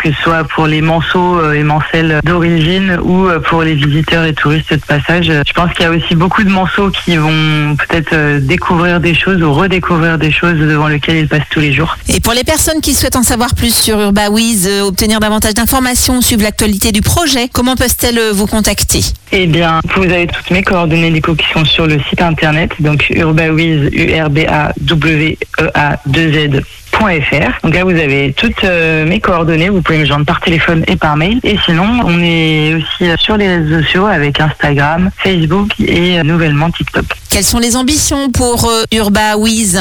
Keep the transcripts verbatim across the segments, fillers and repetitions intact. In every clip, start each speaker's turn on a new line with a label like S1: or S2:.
S1: que ce soit pour les manceaux et mancelles d'origine ou pour les visiteurs et touristes de passage. Je pense qu'il y a aussi beaucoup de manceaux qui vont peut-être découvrir des choses ou redécouvrir des choses devant lesquelles ils passent tous les jours.
S2: Et pour les personnes qui souhaitent en savoir plus sur Urbawiz, euh, obtenir davantage d'informations, suivre l'actualité du projet, comment peuvent-elles vous contacter ?
S1: Eh bien, vous avez toutes mes coordonnées du coup qui sont sur le site internet, donc Urbawiz, U R B A W E A deux Z. .fr. Donc là, vous avez toutes euh, mes coordonnées. Vous pouvez me joindre par téléphone et par mail. Et sinon, on est aussi sur les réseaux sociaux avec Instagram, Facebook et euh, nouvellement TikTok.
S2: Quelles sont les ambitions pour euh, Urbawiz ?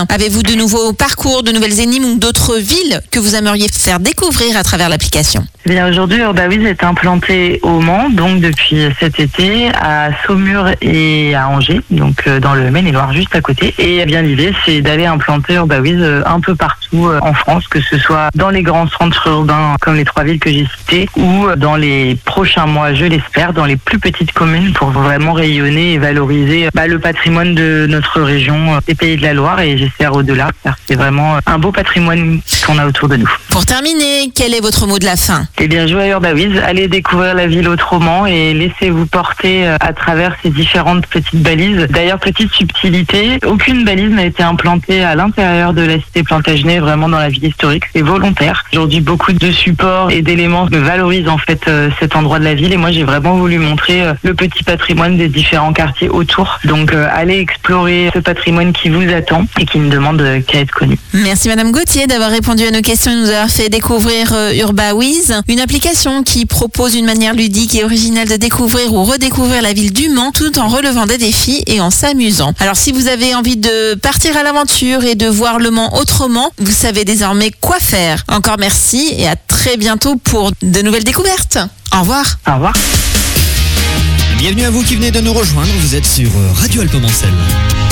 S2: Avez-vous de nouveaux parcours, de nouvelles énigmes ou d'autres villes que vous aimeriez faire découvrir à travers l'application ?
S1: Eh bien, aujourd'hui, Urbawiz est implanté au Mans, donc depuis cet été, à Saumur et à Angers, donc euh, dans le Maine-et-Loire, juste à côté. Et eh bien, l'idée, c'est d'aller implanter Urbawiz euh, un peu partout en France, que ce soit dans les grands centres urbains comme les trois villes que j'ai citées ou dans les prochains mois, je l'espère, dans les plus petites communes pour vraiment rayonner et valoriser bah, le patrimoine de notre région, des Pays de la Loire et j'espère au-delà, car c'est vraiment un beau patrimoine qu'on a autour de nous.
S2: Pour terminer, quel est votre mot de la fin ?
S1: Eh bien, jouez à Urbawiz, allez découvrir la ville autrement et laissez-vous porter à travers ces différentes petites balises. D'ailleurs, petite subtilité, aucune balise n'a été implantée à l'intérieur de la cité Plantagenet, vraiment dans la ville historique, c'est volontaire. Aujourd'hui, beaucoup de supports et d'éléments valorisent en fait euh, cet endroit de la ville et moi j'ai vraiment voulu montrer euh, le petit patrimoine des différents quartiers autour. Donc euh, allez explorer ce patrimoine qui vous attend et qui ne demande euh, qu'à être connu.
S2: Merci Madame Gauthier d'avoir répondu à nos questions et nous avoir fait découvrir euh, Urbawiz, une application qui propose une manière ludique et originale de découvrir ou redécouvrir la ville du Mans tout en relevant des défis et en s'amusant. Alors si vous avez envie de partir à l'aventure et de voir le Mans autrement, vous savez désormais quoi faire. Encore merci et à très bientôt pour de nouvelles découvertes. Au revoir.
S1: Au revoir.
S3: Bienvenue à vous qui venez de nous rejoindre, vous êtes sur Radio Alpes Mancel.